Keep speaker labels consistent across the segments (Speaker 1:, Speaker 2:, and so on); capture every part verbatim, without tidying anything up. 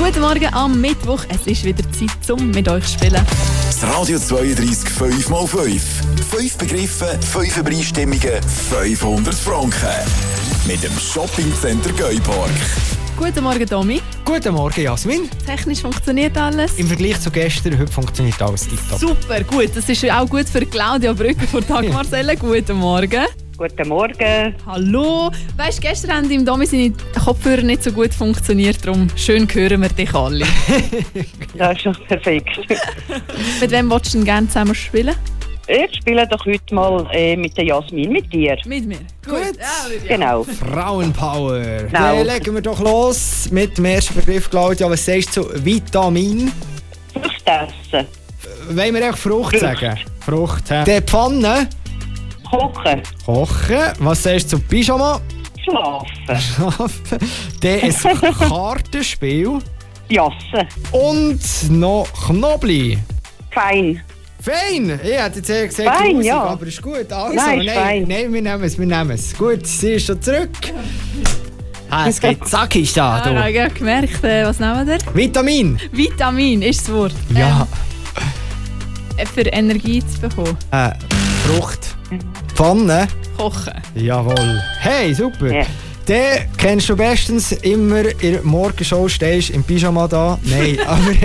Speaker 1: Guten Morgen am Mittwoch. Es ist wieder Zeit, um mit euch zu spielen.
Speaker 2: Das Radio zweiunddreißig fünf mal fünf. Fünf Begriffe, fünf Übereinstimmungen, fünfhundert Franken. Mit dem Shoppingcenter Geupark.
Speaker 1: Guten Morgen, Tommy.
Speaker 3: Guten Morgen, Jasmin.
Speaker 1: Technisch funktioniert alles.
Speaker 3: Im Vergleich zu gestern, heute funktioniert alles tiptop.
Speaker 1: Super, gut. Das ist auch gut für Claudia Brücker von Tag Marcella. Guten Morgen.
Speaker 4: Guten Morgen.
Speaker 1: Hallo. Weisst, gestern haben im Domi seine Kopfhörer nicht so gut funktioniert, darum schön hören wir dich alle.
Speaker 4: Das ist schon perfekt.
Speaker 1: Mit wem willst du denn gerne zusammen spielen?
Speaker 4: Ich spiele doch heute mal äh, mit der Jasmin, mit dir.
Speaker 1: Mit mir.
Speaker 3: Gut.
Speaker 1: Ja, mit dir.
Speaker 4: Genau.
Speaker 3: Frauenpower.
Speaker 4: Genau.
Speaker 3: Dann legen wir doch los mit dem ersten Begriff, Claudia. Was sagst du zu Vitamin?
Speaker 4: Frucht essen.
Speaker 3: Wollen wir echt Frucht
Speaker 4: Frucht.
Speaker 3: sagen? Frucht, hä? Die Pfanne.
Speaker 4: Kochen.
Speaker 3: Kochen. Was sagst du zu Pyjama?
Speaker 4: Schlafen.
Speaker 3: Dann ein Kartenspiel.
Speaker 4: Jassen.
Speaker 3: Und noch Knobli.
Speaker 4: Fein.
Speaker 3: Fein! Ich hätte jetzt eher gesagt
Speaker 4: Fein,
Speaker 3: Musik,
Speaker 4: ja.
Speaker 3: aber ist gut. Also,
Speaker 4: Nein, ist
Speaker 3: nein,
Speaker 4: fein.
Speaker 3: nein, wir nehmen es, wir nehmen es. Gut, sie ist schon zurück. Ah, es geht zackig da.
Speaker 1: Ja,
Speaker 3: Du.
Speaker 1: ich habe gemerkt, äh, was nehmen wir?
Speaker 3: Vitamin.
Speaker 1: Vitamin ist das Wort.
Speaker 3: Ja.
Speaker 1: Ähm, für Energie zu bekommen.
Speaker 3: Äh, Frucht. Pfanne.
Speaker 1: Kochen.
Speaker 3: Jawohl. Hey, super.
Speaker 4: Ja.
Speaker 3: Den kennst du bestens immer in der Morgenshow, stehst im Pyjama da. Nein, aber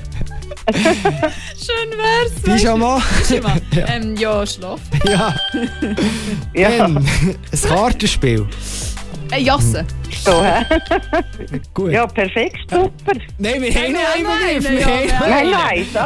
Speaker 1: Schön wär's.
Speaker 3: Pyjama.
Speaker 1: Pyjama.
Speaker 3: Ja.
Speaker 1: Ähm, ja, Schlaf.
Speaker 3: Ja.
Speaker 4: Ja.
Speaker 3: Dann ein Kartenspiel.
Speaker 1: Äh, Jassen.
Speaker 4: So, hä?
Speaker 3: Gut.
Speaker 4: Ja, perfekt. Super.
Speaker 3: Nein, wir haben noch einen
Speaker 1: nein,
Speaker 3: Begriff.
Speaker 1: nein,
Speaker 3: Wir
Speaker 1: ja,
Speaker 3: haben noch
Speaker 1: nein.
Speaker 4: Nein,
Speaker 3: einen.
Speaker 4: nein.